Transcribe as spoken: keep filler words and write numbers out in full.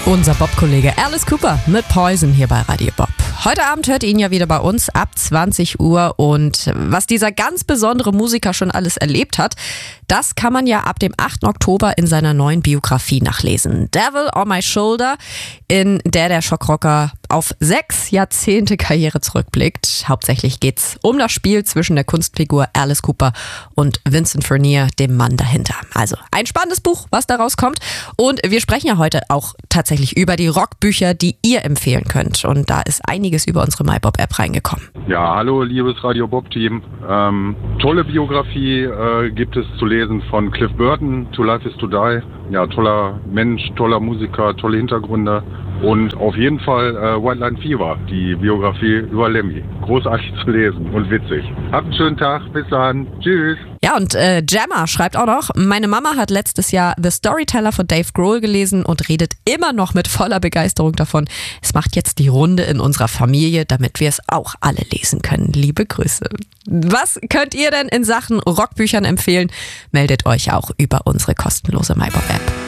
Unser Bob-Kollege Alice Cooper mit Poison hier bei Radio Bob. Heute Abend hört ihr ihn ja wieder bei uns ab zwanzig Uhr und was dieser ganz besondere Musiker schon alles erlebt hat, das kann man ja ab dem achten Oktober in seiner neuen Biografie nachlesen. Devil on My Shoulder, in der der Schockrocker auf sechs Jahrzehnte Karriere zurückblickt. Hauptsächlich geht's um das Spiel zwischen der Kunstfigur Alice Cooper und Vincent Furnier, dem Mann dahinter. Also ein spannendes Buch, was daraus kommt. Und wir sprechen ja heute auch tatsächlich über die Rockbücher, die ihr empfehlen könnt. Und da ist einiges über unsere MyBob-App reingekommen. Ja, hallo liebes Radio Bob-Team. Ähm, tolle Biografie äh, gibt es zu lesen von Cliff Burton, To Life is to Die. Ja, toller Mensch, toller Musiker, tolle Hintergründe. Und auf jeden Fall äh, White Line Fever, die Biografie über Lemmy. Großartig zu lesen und witzig. Habt einen schönen Tag, bis dann. Tschüss. Ja, und äh, Jammer schreibt auch noch, meine Mama hat letztes Jahr The Storyteller von Dave Grohl gelesen und redet immer noch mit voller Begeisterung davon. Es macht jetzt die Runde in unserer Familie, damit wir es auch alle lesen können. Liebe Grüße. Was könnt ihr denn in Sachen Rockbüchern empfehlen? Meldet euch auch über unsere kostenlose MyBob-App.